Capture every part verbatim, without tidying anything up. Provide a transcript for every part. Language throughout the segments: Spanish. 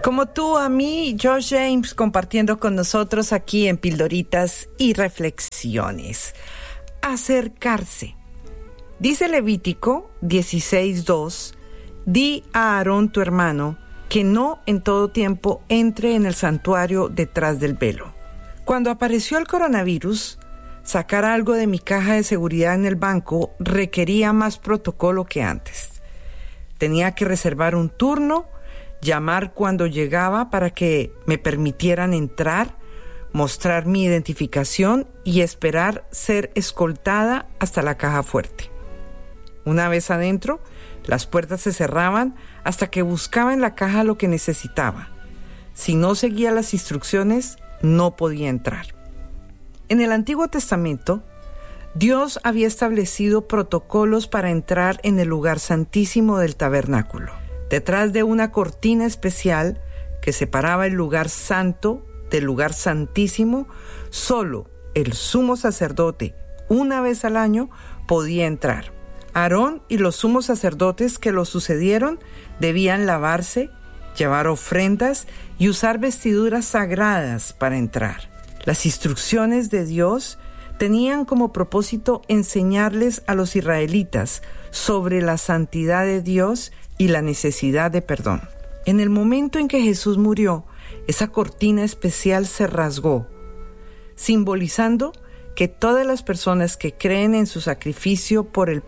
Como tú, a mí, Josh James, compartiendo con nosotros aquí en Pildoritas y Reflexiones. Acercarse. Dice Levítico dieciséis dos, di a Aarón tu hermano que no en todo tiempo entre en el santuario detrás del velo. Cuando apareció el coronavirus, sacar algo de mi caja de seguridad en el banco requería más protocolo que antes. Tenía que reservar un turno, llamar cuando llegaba para que me permitieran entrar, mostrar mi identificación y esperar ser escoltada hasta la caja fuerte. Una vez adentro, las puertas se cerraban hasta que buscaba en la caja lo que necesitaba. Si no seguía las instrucciones, no podía entrar. En el Antiguo Testamento, Dios había establecido protocolos para entrar en el lugar santísimo del tabernáculo. Detrás de una cortina especial que separaba el lugar santo del lugar santísimo, solo el sumo sacerdote, una vez al año, podía entrar. Aarón y los sumos sacerdotes que lo sucedieron debían lavarse, llevar ofrendas y usar vestiduras sagradas para entrar. Las instrucciones de Dios tenían como propósito enseñarles a los israelitas sobre la santidad de Dios y la necesidad de perdón. En el momento en que Jesús murió, esa cortina especial se rasgó, simbolizando que todas las personas que creen en su sacrificio por el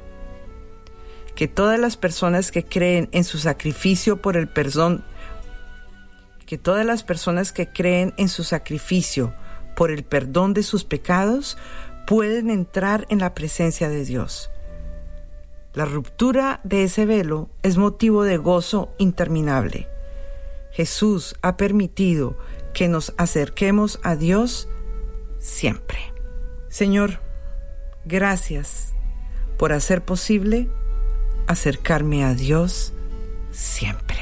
que todas las personas que creen en su sacrificio por el perdón que todas las personas que creen en su sacrificio por el perdón de sus pecados pueden entrar en la presencia de Dios. La ruptura de ese velo es motivo de gozo interminable. Jesús ha permitido que nos acerquemos a Dios siempre. Señor, gracias por hacer posible acercarme a Dios siempre.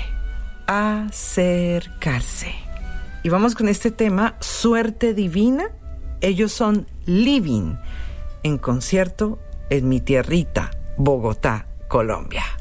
Acercarse. Y vamos con este tema, Suerte Divina. Ellos son Living, en concierto en mi tierrita, Bogotá, Colombia.